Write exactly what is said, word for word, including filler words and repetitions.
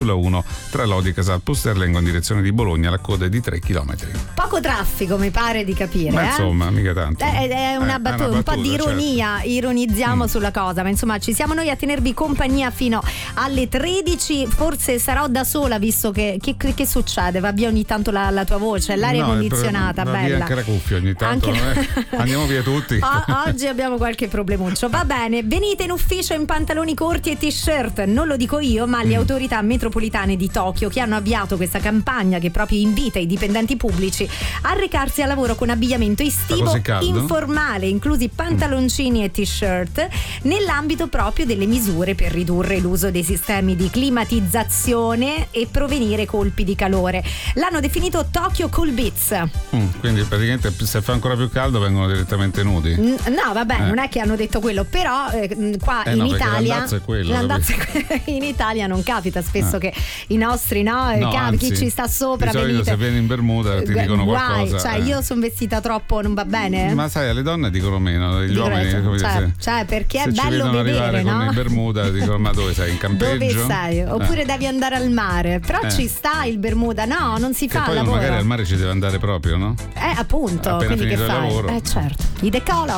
sulla uno tra Lodi e Casal Pusterlengo in direzione di Bologna, la coda è di tre chilometri. Poco traffico, mi pare di capire. Ma eh? insomma, mica tanto. È, è una, eh, battuta, una battuta, un po' di ironia, certo. ironizziamo Mm. sulla cosa, ma insomma ci siamo noi a tenervi compagnia fino alle tredici. Forse sarò da sola, visto che che, che succede? Va via ogni tanto la, la tua voce, l'aria No, condizionata, va via bella. anche la cuffia ogni tanto. Anche... eh. Andiamo via tutti. O- oggi abbiamo qualche problemuccio. Va bene, venite in ufficio in pantaloni corti e t-shirt. Non lo dico io, ma le Mm. autorità metropolitane di Tokyo, che hanno avviato questa campagna che proprio invita i dipendenti pubblici a recarsi al lavoro con abbigliamento estivo così caldo? informale, inclusi pantaloncini e t-shirt, nell'ambito proprio delle misure per ridurre l'uso dei sistemi di climatizzazione e prevenire colpi di calore. L'hanno definito Tokyo Cool Beats. Mm, quindi praticamente se fa ancora più caldo vengono direttamente nudi. N- No, vabbè, Eh. non è che hanno detto quello, però eh, qua Eh in no, perché Italia l'andazzo è quello, l'andazzo è que- in Italia non capita spesso Eh. che i nostri no, No, capi, chi anzi, ci sta sopra di solito venite. se vieni in Bermuda ti Gu- dicono guai, qualcosa. cioè eh. io sono vestita troppo, non va bene. Ma sai, alle donne dicono meno, gli Dicono, uomini cioè, come dire, cioè, se- cioè, perché è se ci bello vedono vedere, arrivare no? con i Bermuda dicono ma dove sei, in campeggio? Dove sei? Oppure Eh. devi andare al mare. Però Eh. ci sta il Bermuda, no, non si Che fa poi lavoro. magari al mare ci deve andare proprio, no? Eh, appunto, Appena quindi che finito il fai? lavoro. Eh, certo. I decolo.